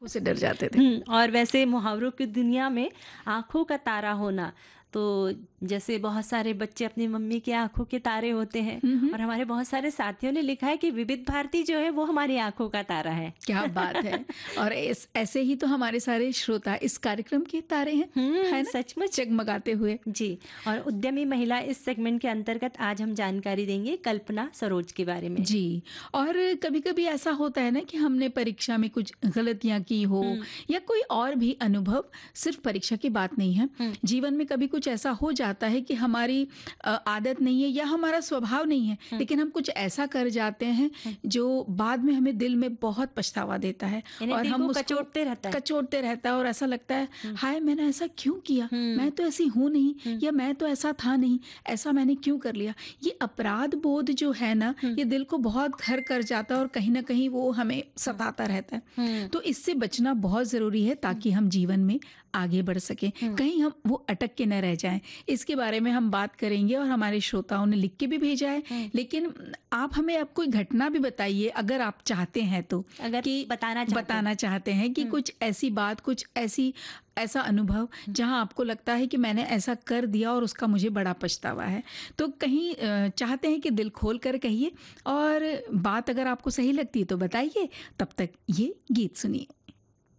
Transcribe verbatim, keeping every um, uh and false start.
आँखों से डर जाते थे। हुँ, और वैसे मुहावरों की दुनिया में आँखों का तारा होना, तो जैसे बहुत सारे बच्चे अपनी मम्मी की आँखों के तारे होते हैं, हुँ, हुँ। और हमारे बहुत सारे साथियों ने लिखा है कि विविध भारती जो है वो हमारी आँखों का तारा है। क्या बात है! और ऐस ऐसे ही तो हमारे सारे श्रोता इस कार्यक्रम के तारे हैं, है हुँ, ना? सचमुच। जगमगाते हुए। जी, और उद्यमी महिला इस सेगमेंट के अंतर्गत आज हम जानकारी देंगे कल्पना सरोज के बारे में। जी, और कभी-कभी ऐसा होता है ना कि हमने परीक्षा में कुछ गलतियाँ की हो हुँ, या कोई और भी अनुभव, सिर्फ़ परीक्षा की बात नहीं है। हुँ, जीवन में कभी कुछ ऐसा हो जाता है कि हमारी अ, आदत नहीं है या हमारा स्वभाव नहीं है, हुँ, लेकिन हम कुछ ऐसा कर जाते हैं हुँ। जो बाद में हमें दिल में बहुत पछतावा देता है यानी और दिल हम को उसको कचोटते रहता है। कचोटते रहता है और ऐसा लगता है, हुँ, हाय! मैंने ऐसा क्यों किया? मैं हुँ, तो ऐसी हूँ नहीं हुँ, या मैं तो ऐसा था नहीं, ऐसा मैंने क्यों कर लिया? ये अपराध बोध जो है ना, हुँ, ये दिल को बहुत घर कर जाता है और कहीं न कहीं वो हमें हुँ, सताता रहता है। हुँ, तो इससे बचना बहुत ज़रूरी है हुँ, ताकि हम जीवन में आगे बढ़ सकें, हुँ, कहीं हम वो अटक के न रह जाएँ। इसके बारे में हम बात करेंगे और हमारे श्रोताओं ने लिख के भी भेजा है, हुँ। लेकिन आप हमें अब कोई घटना भी बताइए अगर आप चाहते हैं तो, अगर कि बताना चाहते हैं। बताना चाहते हैं कि हुँ, कुछ ऐसी बात, कुछ ऐसी ऐसा अनुभव हुँ, जहाँ आपको लगता है कि मैंने ऐसा कर दिया और उसका मुझे बड़ा पछतावा है। तो कहीं अ, चाहते हैं कि दिल खोल कर कहिए और बात अगर आपको सही लगती है तो बताइए, तब तक ये गीत सुनिए।